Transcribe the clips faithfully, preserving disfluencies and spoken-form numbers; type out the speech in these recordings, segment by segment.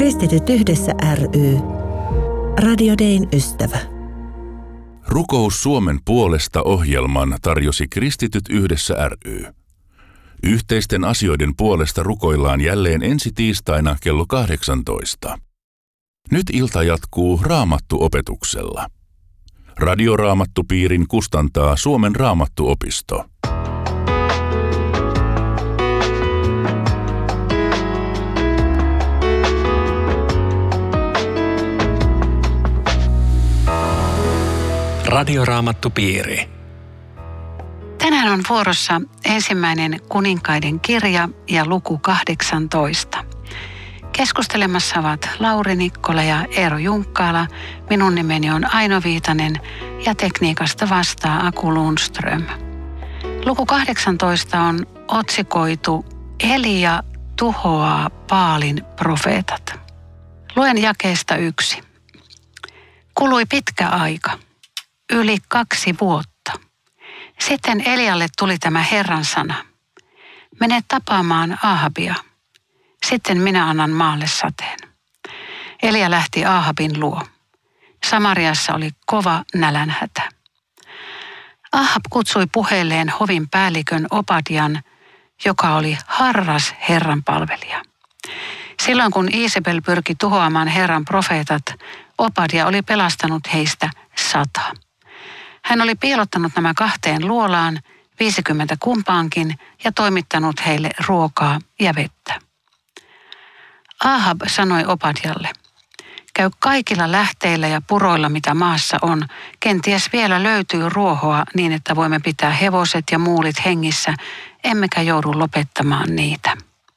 Kristityt yhdessä ry. Radio Dayn ystävä. Rukous Suomen puolesta -ohjelman tarjosi Kristityt yhdessä ry. Yhteisten asioiden puolesta rukoillaan jälleen ensi tiistaina kello kahdeksantoista. Nyt ilta jatkuu Raamattu-opetuksella. Radioraamattupiirin kustantaa Suomen Raamattuopisto. Radioraamattupiiri. Tänään on vuorossa ensimmäinen kuninkaiden kirja ja luku kahdeksantoista. Keskustelemassa ovat Lauri Nikkola ja Eero Junkkaala. Minun nimeni on Aino Viitanen ja tekniikasta vastaa Aku Lundström. Luku kahdeksantoista on otsikoitu Elia tuhoaa Baalin profeetat. Luen jakeesta yksi. Kului pitkä aika, yli kaksi vuotta. Sitten Elialle tuli tämä Herran sana. Mene tapaamaan Ahabia. Sitten minä annan maalle sateen. Elia lähti Ahabin luo. Samariassa oli kova nälänhätä. Ahab kutsui puheelleen hovin päällikön Obadian, joka oli harras Herran palvelija. Silloin kun Iisabel pyrki tuhoamaan Herran profeetat, Obadia oli pelastanut heistä sata. Hän oli piilottanut nämä kahteen luolaan, viisikymmentä kumpaankin, ja toimittanut heille ruokaa ja vettä. Ahab sanoi Obadialle, käy kaikilla lähteillä ja puroilla, mitä maassa on. Kenties vielä löytyy ruohoa niin, että voimme pitää hevoset ja muulit hengissä, emmekä joudu lopettamaan niitä.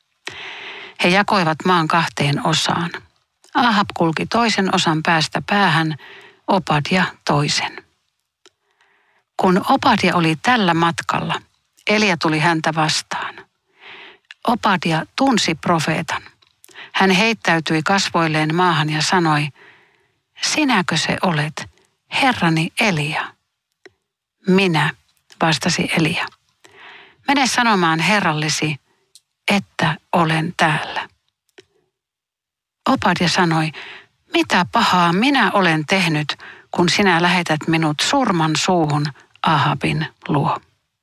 He jakoivat maan kahteen osaan. Ahab kulki toisen osan päästä päähän, Obadia toisen. Kun Obadia oli tällä matkalla, Elia tuli häntä vastaan. Obadia tunsi profeetan. Hän heittäytyi kasvoilleen maahan ja sanoi, sinäkö se olet, herrani Elia? Minä, vastasi Elia. Mene sanomaan herrallesi, että olen täällä. Obadia sanoi, mitä pahaa minä olen tehnyt, kun sinä lähetät minut surman suuhun Ahabin luo.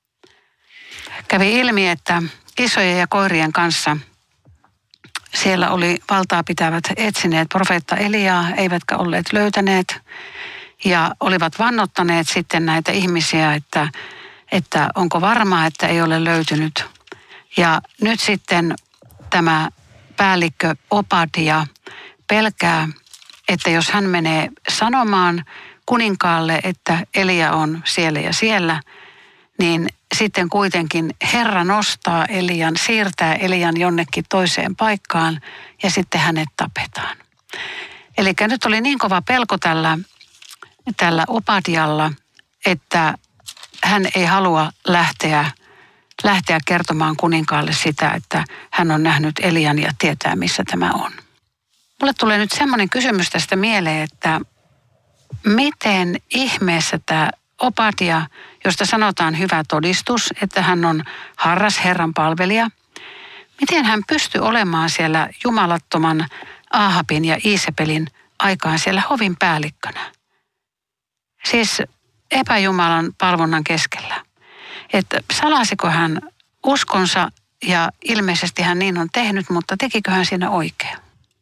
Kävi ilmi, että isojen ja koirien kanssa siellä oli valtaa pitävät etsineet profeetta Eliaa, eivätkä olleet löytäneet. Ja olivat vannottaneet sitten näitä ihmisiä, että, että onko varmaa, että ei ole löytynyt. Ja nyt sitten tämä päällikkö Obadia pelkää, että jos hän menee sanomaan kuninkaalle, että Elia on siellä ja siellä, niin sitten kuitenkin Herra nostaa Elian, siirtää Elian jonnekin toiseen paikkaan ja sitten hänet tapetaan. Eli nyt oli niin kova pelko tällä, tällä Obadialla, että hän ei halua lähteä, lähteä kertomaan kuninkaalle sitä, että hän on nähnyt Elian ja tietää, missä tämä on. Mulle tulee nyt semmoinen kysymys tästä mieleen, että miten ihmeessä tämä Obadia, josta sanotaan hyvä todistus, että hän on harras Herran palvelija, miten hän pystyy olemaan siellä jumalattoman Ahabin ja Iisabelin aikaan siellä hovin päällikkönä? Siis epäjumalan palvonnan keskellä. Että salasiko hän uskonsa ja ilmeisesti hän niin on tehnyt, mutta tekikö hän siinä oikein?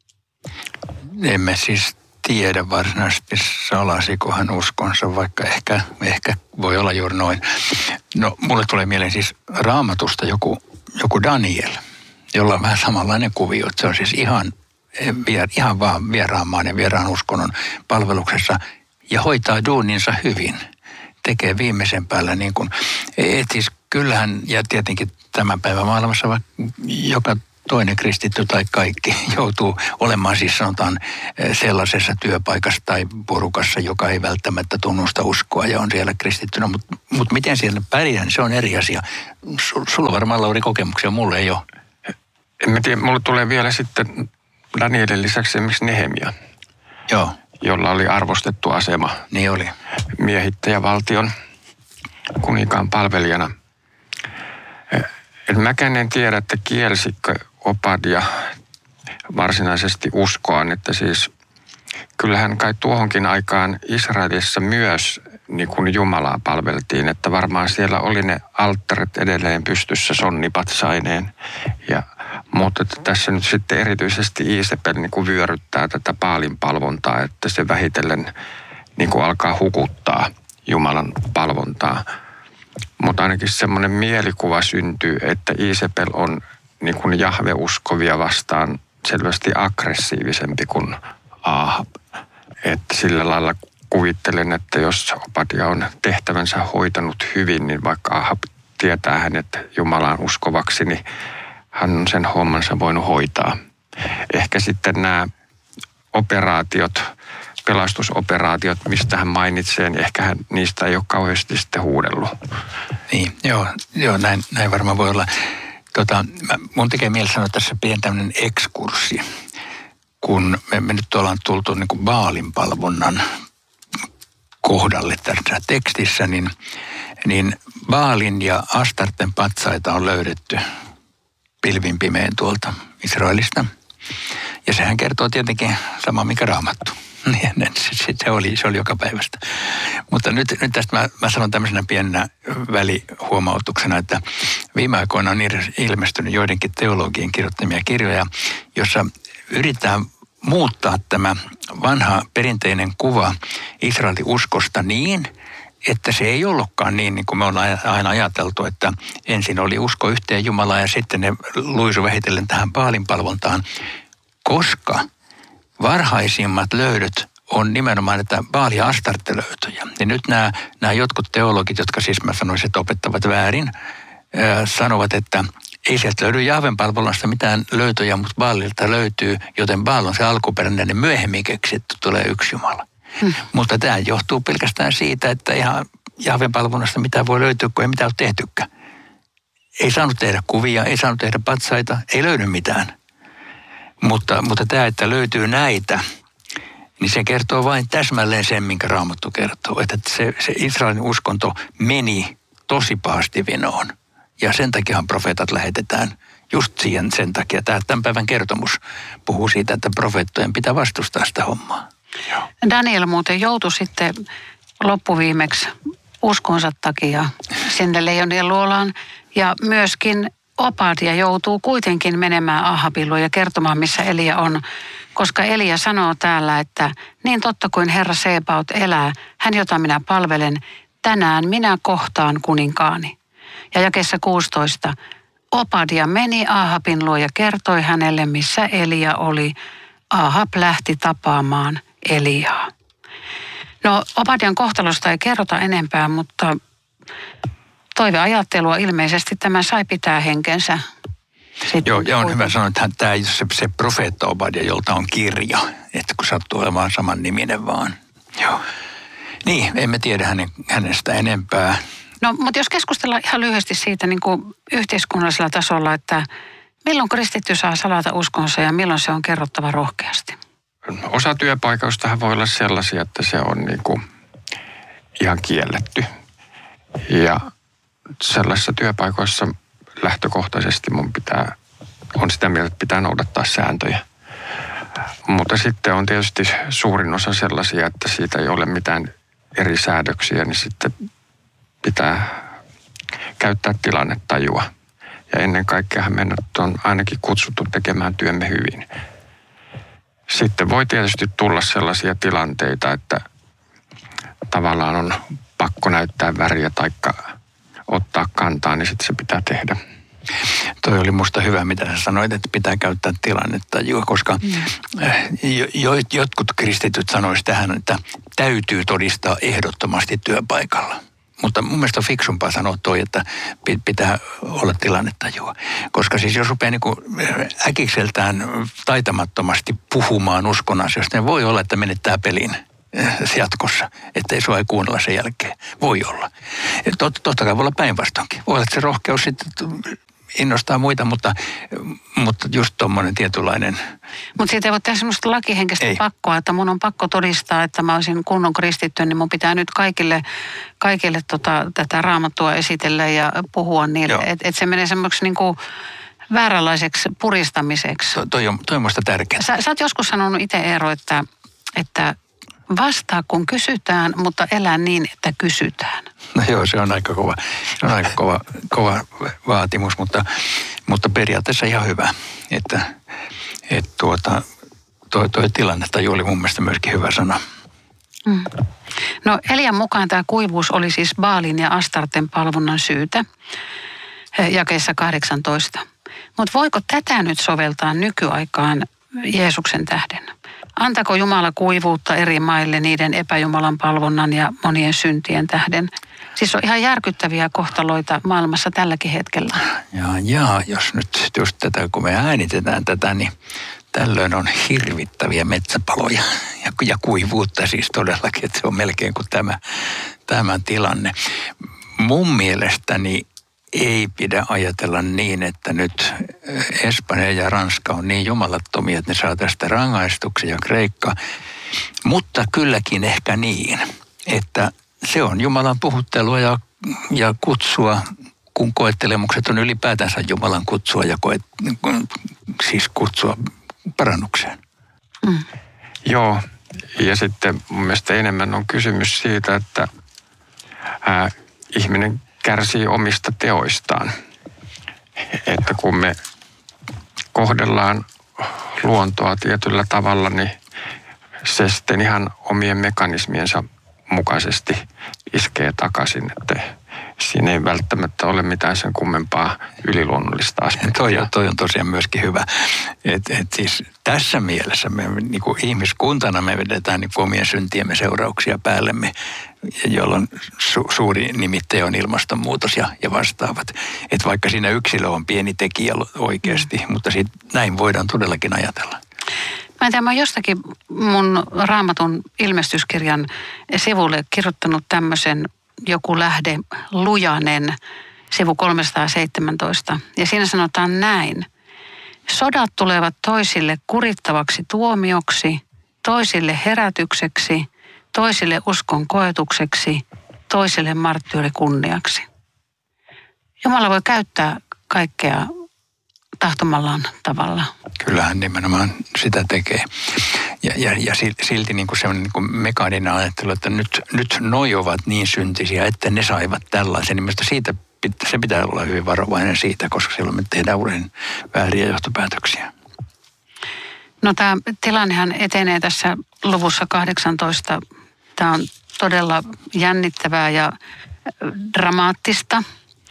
Emme siis tiedä varsinaisesti salasiko hän uskonsa, vaikka ehkä, ehkä voi olla juuri noin. No, mulle tulee mieleen siis Raamatusta joku, joku Daniel, jolla on vähän samanlainen kuvio. Se on siis ihan, ihan vaan vieraan ja vieraan uskonnon palveluksessa ja hoitaa duuninsa hyvin. Tekee viimeisen päällä niin kuin, et siis kyllähän, ja tietenkin tämän päivän maailmassa vaikka joka toinen kristitty tai kaikki joutuu olemaan siis sanotaan sellaisessa työpaikassa tai porukassa, joka ei välttämättä tunnusta uskoa ja on siellä kristittynä. Mutta mut miten siellä pärjää, niin se on eri asia. Sulla varmaan, Lauri, kokemuksia, mulle ei ole. En mä tiedä, mulle tulee vielä sitten Danielin lisäksi esimerkiksi Nehemia. Joo. Jolla oli arvostettu asema. Niin oli. Miehittäjävaltion kuninkaan palvelijana. Et mäkään en tiedä, että kielsikö Obadia varsinaisesti uskoaan, että siis kyllähän kai tuohonkin aikaan Israelissa myös niin kuin Jumalaa palveltiin, että varmaan siellä oli ne alttarit edelleen pystyssä sonnipatsaineen. Ja, mutta tässä nyt sitten erityisesti Iisepel niin kuin vyöryttää tätä Baalin palvontaa, että se vähitellen niin kuin alkaa hukuttaa Jumalan palvontaa. Mutta ainakin semmoinen mielikuva syntyy, että Iisepel on niin kuin Jahve-uskovia vastaan selvästi aggressiivisempi kuin Aahab. Että sillä lailla kuvittelen, että jos Obadia on tehtävänsä hoitanut hyvin, niin vaikka Ahab tietää hänet Jumalaan uskovaksi, niin hän on sen hommansa voinut hoitaa. Ehkä sitten nämä operaatiot, pelastusoperaatiot, mistä hän mainitsee, niin ehkä hän, niistä ei ole kauheasti sitten huudellut. Niin, joo, joo näin, näin varmaan voi olla. Tota, mun tekee mieli sanoa tässä pieni tämmöinen ekskurssi. Kun me, me nyt ollaan tultu niin kuin Baalin palvonnan kohdalle tässä tekstissä, niin, niin Baalin ja Astarten patsaita on löydetty pilvin pimein tuolta Israelista. Ja sehän kertoo tietenkin sama, mikä Raamattu. Se, se, oli, se oli joka päivästä. Mutta nyt, nyt tästä mä, mä sanon tämmöisenä pienenä välihuomautuksena, että viime aikoina on ilmestynyt joidenkin teologien kirjoittamia kirjoja, jossa yritetään muuttaa tämä vanha perinteinen kuva Israelin uskosta niin, että se ei ollutkaan niin, niin kuin me ollaan aina ajateltu, että ensin oli usko yhteen Jumalaan ja sitten ne luisu vähitellen tähän Baalin palvontaan, koska varhaisimmat löydöt on nimenomaan näitä Baali- ja Astarte-löytöjä. Ja nyt nämä, nämä jotkut teologit, jotka siis mä sanoisin, että opettavat väärin, ää, sanovat, että ei sieltä löydy Jahven palvelusta mitään löytöjä, mutta Baalilta löytyy, joten Baal on se alkuperäinen ja myöhemmin keksitty, tulee yksi Jumala. Hmm. Mutta tämä johtuu pelkästään siitä, että ihan Jahven palvelusta mitään voi löytyä, kun ei mitään ole tehtykään. Ei saanut tehdä kuvia, ei saanut tehdä patsaita, ei löydy mitään. Mutta, mutta tämä, että löytyy näitä, niin se kertoo vain täsmälleen sen, minkä Raamattu kertoo. Että se, se Israelin uskonto meni tosi pahasti vinoon. Ja sen takiahan profeetat lähetetään just siihen sen takia. Tämä tämän päivän kertomus puhuu siitä, että profeettojen pitää vastustaa sitä hommaa. Joo. Daniel muuten joutui sitten loppuviimeksi uskonsa takia sinne leijonien luolaan. Ja myöskin Obadia joutuu kuitenkin menemään Ahabin luo ja kertomaan, missä Elia on. Koska Elia sanoo täällä, että niin totta kuin Herra Sebaot elää, hän jota minä palvelen, tänään minä kohtaan kuninkaani. Ja jakeessa kuusitoista, Obadia meni Ahabin luo ja kertoi hänelle, missä Elia oli. Ahab lähti tapaamaan Eliaa. No, Obadian kohtalosta ei kerrota enempää, mutta toiveajattelua ilmeisesti tämä sai pitää henkensä. Sitten Joo, ja on hyvä sanoa, että tämä ei ole se, se profeetta Obadia, jolta on kirja, että kun sattuu olemaan saman niminen vaan. Joo. Niin, emme tiedä hänen, hänestä enempää. No, mutta jos keskustellaan ihan lyhyesti siitä niin kuin yhteiskunnallisella tasolla, että milloin kristitty saa salata uskonsa ja milloin se on kerrottava rohkeasti? Osa työpaikoistahan voi olla sellaisia, että se on niin kuin ihan kielletty. Ja sellaisissa työpaikoissa lähtökohtaisesti mun pitää, on sitä mieltä, että pitää noudattaa sääntöjä. Mutta sitten on tietysti suurin osa sellaisia, että siitä ei ole mitään eri säädöksiä, niin sitten pitää käyttää tilannetajua. Ja ennen kaikkea meidät on ainakin kutsuttu tekemään työmme hyvin. Sitten voi tietysti tulla sellaisia tilanteita, että tavallaan on pakko näyttää väriä taikka ottaa kantaa, niin sitten se pitää tehdä. Toi oli musta hyvä, mitä sä sanoit, että pitää käyttää tilannetajua, koska mm. jo, jotkut kristityt sanoisivat tähän, että täytyy todistaa ehdottomasti työpaikalla. Mutta mun mielestä on fiksumpaa sanoa toi, että pitää olla tilannetajua. Koska siis jos rupeaa niin kuin äkikseltään taitamattomasti puhumaan uskon asioista, niin voi olla, että menettää pelin jatkossa, ettei sua ei kuunnella sen jälkeen. Voi olla. Tot, totta kai voi olla päinvastoinkin. Voi olla, että se rohkeus sitten innostaa muita, mutta, mutta just tommoinen tietynlainen. Mutta siitä ei voi tehdä semmoista lakihenkistä ei. pakkoa, että mun on pakko todistaa, että mä olisin kunnon kristitty, niin mun pitää nyt kaikille, kaikille tota, tätä Raamattua esitellä ja puhua niille. Että et se menee semmoiksi niinku vääränlaiseksi puristamiseksi. To, toi, on, toi on musta tärkeää. Sä, sä oot joskus sanonut itse, Eero, että, että vastaa kun kysytään, mutta elää niin, että kysytään. No joo, se on aika kova, se on aika kova, kova vaatimus, mutta, mutta periaatteessa ihan hyvä, että, että tuota, toi, toi tilannetaju oli mun mielestä myöskin hyvä sana. Mm. No Elian mukaan tämä kuivuus oli siis Baalin ja Astarten palvonnan syytä, jakeessa kahdeksantoista. Mutta voiko tätä nyt soveltaa nykyaikaan Jeesuksen tähden? Antako Jumala kuivuutta eri maille niiden epäjumalan palvonnan ja monien syntien tähden? Siis on ihan järkyttäviä kohtaloita maailmassa tälläkin hetkellä. Jaa, jaa, jos nyt just tätä, kun me äänitetään tätä, niin tällöin on hirvittäviä metsäpaloja ja, ja kuivuutta siis todellakin, että se on melkein kuin tämä, tämä tilanne. Mun mielestäni ei pidä ajatella niin, että nyt Espanja ja Ranska on niin jumalattomia, että ne saa tästä rangaistuksia ja Kreikka. Mutta kylläkin ehkä niin, että se on Jumalan puhuttelua ja, ja kutsua, kun koettelemukset on ylipäätänsä Jumalan kutsua ja koet, siis kutsua parannukseen. Mm. Joo, ja sitten mun mielestä enemmän on kysymys siitä, että ää, ihminen kärsii omista teoistaan. Että kun me kohdellaan luontoa tietyllä tavalla, niin se sitten ihan omien mekanismiensa mukaisesti iskee takaisin, että siinä ei välttämättä ole mitään sen kummempaa yliluonnollista aspektia. Toi, toi on tosiaan myöskin hyvä. Et, et siis tässä mielessä me niin kuin ihmiskuntana me vedetään niin omien syntiemme seurauksia päällemme, jolloin su, suuri nimittäjä on ilmastonmuutos ja, ja vastaavat. Että vaikka siinä yksilö on pieni tekijä oikeasti, mm. mutta sit näin voidaan todellakin ajatella. Mä en tiedä, mä oon jostakin mun Raamatun ilmestyskirjan sivulle kirjoittanut tämmöisen joku lähde Lujanen, sivu kolmesataaseitsemäntoista. Ja siinä sanotaan näin. Sodat tulevat toisille kurittavaksi tuomioksi, toisille herätykseksi, toisille uskon koetukseksi, toisille marttyyrikunniaksi. Jumala voi käyttää kaikkea tahtomallaan tavalla. Kyllähän nimenomaan sitä tekee. Ja, ja, ja silti niin kuin semmoinen niin kuin mekaaninen ajattelu, että nyt, nyt noi ovat niin syntisiä, että ne saivat tällaisen. Niin siitä, se pitää olla hyvin varovainen siitä, koska silloin me tehdään uuden vääriä johtopäätöksiä. No tämä tilannehan etenee tässä luvussa kahdeksantoista. Tämä on todella jännittävää ja dramaattista.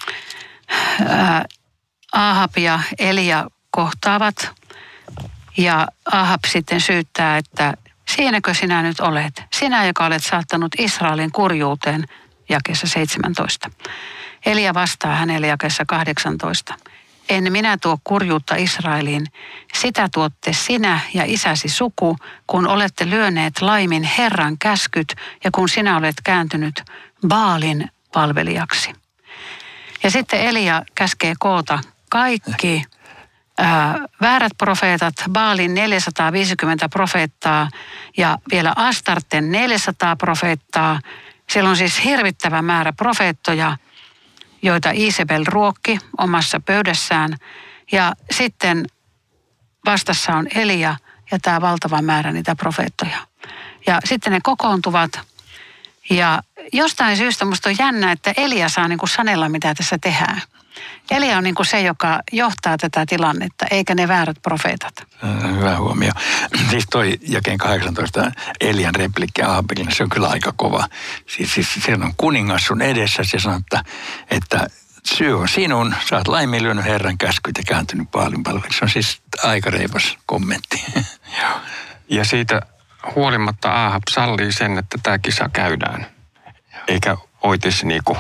Ahab ja Elia kohtaavat ja Ahab sitten syyttää, että siinäkö sinä nyt olet? Sinä, joka olet saattanut Israelin kurjuuteen, jakeessa seitsemäntoista. Elia vastaa hänelle jakeessa kahdeksantoista. En minä tuo kurjuutta Israeliin, sitä tuotte sinä ja isäsi suku, kun olette lyöneet laimin Herran käskyt ja kun sinä olet kääntynyt Baalin palvelijaksi. Ja sitten Elia käskee koota kaikki ää, väärät profeetat, Baalin neljäsataaviisikymmentä profeettaa ja vielä Astarten neljäsataa profeettaa. Siellä on siis hirvittävä määrä profeettoja, joita Iisabel ruokki omassa pöydässään. Ja sitten vastassa on Elia ja tämä valtava määrä niitä profeettoja. Ja sitten ne kokoontuvat. Ja jostain syystä musta on jännä, että Elia saa niin kuin sanella, mitä tässä tehdään. Elia on niin kuin se, joka johtaa tätä tilannetta, eikä ne väärät profeetat. Hyvä huomio. Siis toi jakeen kahdeksantoista Elian replikki Ahabille, se on kyllä aika kova. Siis, siis siellä on kuningas sun edessä, se sanoo, että, että syy on sinun, sä oot laiminlyönyt Herran käskyt ja kääntynyt Baalin palveluksi. Se on siis aika reipas kommentti. Ja siitä huolimatta Ahab sallii sen, että tämä kisa käydään, eikä Oitis niinku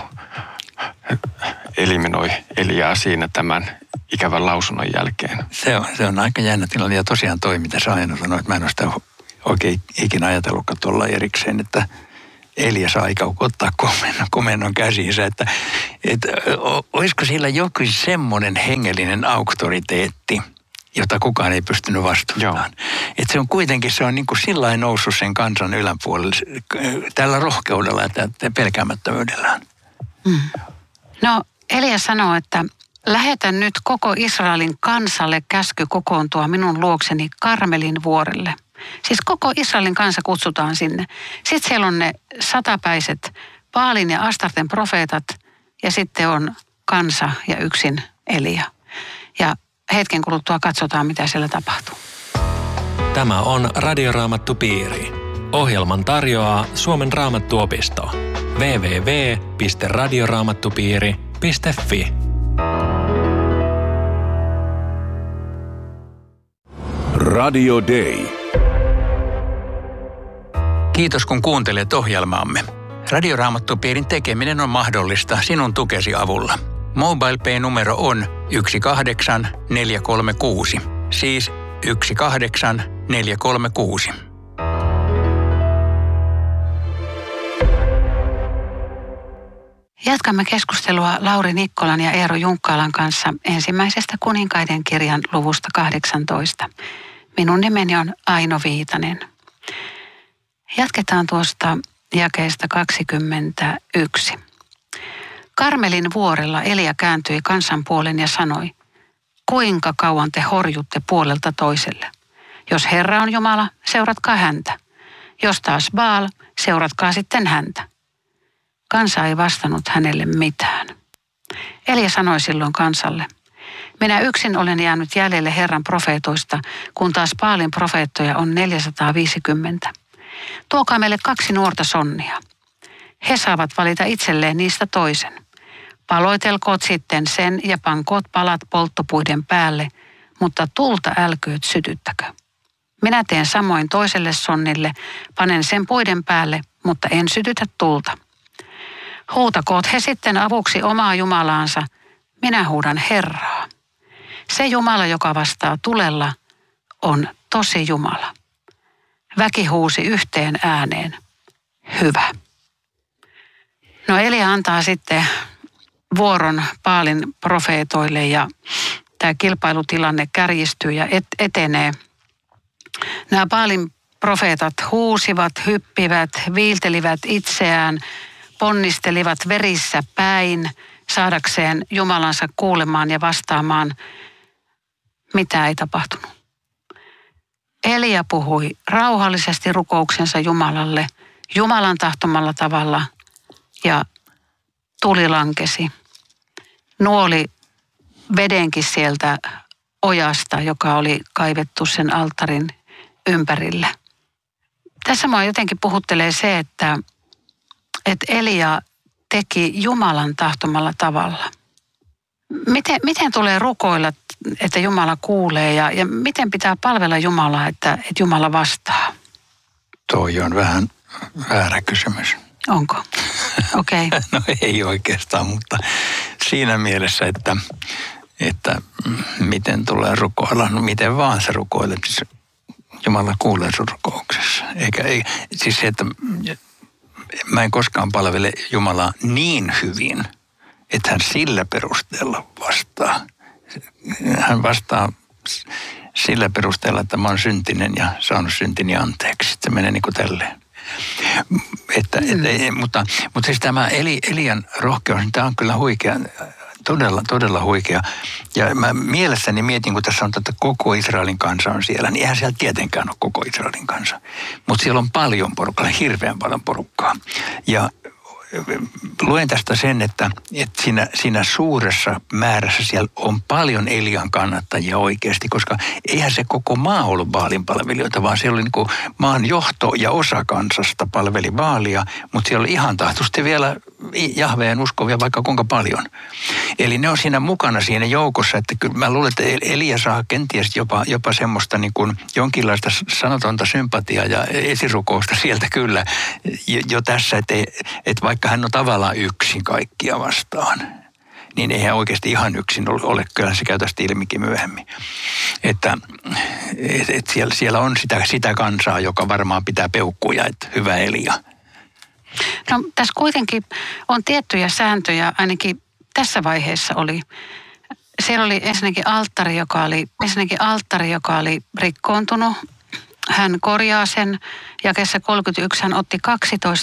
eliminoi Eliaa siinä tämän ikävän lausunnon jälkeen. Se on, se on aika jännä tilanne ja tosiaan toi, mitä sä aina sanoit, mä en ole sitä oikein ikinä ajatellutkaan tuolla erikseen, että Elia saa aika ottaa komennon, komennon käsiinsä, että, että olisiko sillä joku semmoinen hengellinen auktoriteetti, jota kukaan ei pystynyt vastustamaan. Että se on kuitenkin, se on niin kuin sillain noussut sen kansan yläpuolelle tällä rohkeudella ja pelkäämättömyydellään. Mm. No Elia sanoo, että Lähetä nyt koko Israelin kansalle käsky kokoontua minun luokseni Karmelin vuorelle. Siis koko Israelin kansa kutsutaan sinne. Sitten siellä on ne satapäiset Baalin ja Astarten profeetat ja sitten on kansa ja yksin Elia. Ja hetken kuluttua katsotaan, mitä siellä tapahtuu. Tämä on Radioraamattupiiri. Ohjelman tarjoaa Suomen Raamattuopisto. double-u double-u double-u piste radioraamattupiiri piste fi. Radio Day. Kiitos kun kuuntelet ohjelmaamme. Radioraamattupiirin tekeminen on mahdollista sinun tukesi avulla. MobilePay-numero on yksi kahdeksan neljä kolme kuusi, siis yksi kahdeksan neljä kolme kuusi. Jatkamme keskustelua Lauri Nikkolan ja Eero Junkkaalan kanssa ensimmäisestä Kuninkaiden kirjan luvusta kahdeksantoista. Minun nimeni on Aino Viitanen. Jatketaan tuosta jakeesta kaksikymmentäyksi. Karmelin vuorella Elia kääntyi kansan puolen ja sanoi, kuinka kauan te horjutte puolelta toiselle? Jos Herra on Jumala, seuratkaa häntä. Jos taas Baal, seuratkaa sitten häntä. Kansa ei vastannut hänelle mitään. Elia sanoi silloin kansalle, minä yksin olen jäänyt jäljelle Herran profeetoista, kun taas Baalin profeettoja on neljäsataaviisikymmentä. Tuokaa meille kaksi nuorta sonnia. He saavat valita itselleen niistä toisen. Paloitelkoot sitten sen ja pankoot palat polttopuiden päälle, mutta tulta älkööt sytyttäkö. Minä teen samoin toiselle sonnille, panen sen puiden päälle, mutta en sytytä tulta. Huutakoot he sitten avuksi omaa Jumalaansa, minä huudan Herraa. Se Jumala, joka vastaa tulella, on tosi Jumala. Väki huusi yhteen ääneen, hyvä. No Elia antaa sitten vuoron Baalin profeetoille ja tämä kilpailutilanne kärjistyy ja et, etenee. Nämä Baalin profeetat huusivat, hyppivät, viiltelivät itseään, ponnistelivat verissä päin saadakseen Jumalansa kuulemaan ja vastaamaan, mitä ei tapahtunut. Elia puhui rauhallisesti rukouksensa Jumalalle, Jumalan tahtomalla tavalla ja tuli lankesi. Nuoli vedenkin sieltä ojasta, joka oli kaivettu sen alttarin ympärille. Tässä mua jotenkin puhuttelee se, että, että Elia teki Jumalan tahtomalla tavalla. Miten, miten tulee rukoilla, että Jumala kuulee ja, ja miten pitää palvella Jumalaa, että, että Jumala vastaa? Toi on vähän väärä kysymys. Onko? Okei. Okay. No ei oikeastaan, mutta siinä mielessä, että, että miten tulee rukoilla, no miten vaan sä rukoilet, siis Jumala kuulee sun rukouksessa. Eikä, ei, siis se, että mä en koskaan palvele Jumalaa niin hyvin, että hän sillä perusteella vastaa. Hän vastaa sillä perusteella, että mä oon syntinen ja saanut syntini anteeksi. Se menee niin kuin tälleen. Että, mm. et, mutta, mutta siis tämä Eli, Elian rohkeus, tämä on kyllä huikea, todella, todella huikea. Ja mä mielessäni mietin, kun tässä on, että koko Israelin kansa on siellä, niin eihän siellä tietenkään ole koko Israelin kansa. Mutta siellä on paljon porukkaa, hirveän paljon porukkaa. Ja luen tästä sen, että, että siinä, siinä suuressa määrässä siellä on paljon Elian kannattajia oikeasti, koska eihän se koko maa ollut Baalin palvelijoita, vaan siellä oli niin kuin maan johto ja osa kansasta palveli Baalia, mutta siellä oli ihan tahtoisesti vielä Jahveen uskovia vaikka kuinka paljon. Eli ne on siinä mukana siinä joukossa, että kyllä mä luulen, että Elia saa kenties jopa, jopa semmoista niin kuin jonkinlaista sanotonta sympatiaa ja esirukousta sieltä kyllä jo, jo tässä, että, että vaikka hän on tavallaan yksin kaikkia vastaan, niin eihän oikeasti ihan yksin ole, kyllä se käy tästä ilmikin myöhemmin. Että et, et siellä, siellä on sitä, sitä kansaa, joka varmaan pitää peukkuja, että hyvä Elia. No tässä kuitenkin on tiettyjä sääntöjä, ainakin tässä vaiheessa oli. Siellä oli ensinnäkin alttari, joka oli, ensinnäkin alttari, joka oli rikkoontunut. Hän korjaa sen. Jakeessa kolmekymmentäyksi hän otti kaksitoista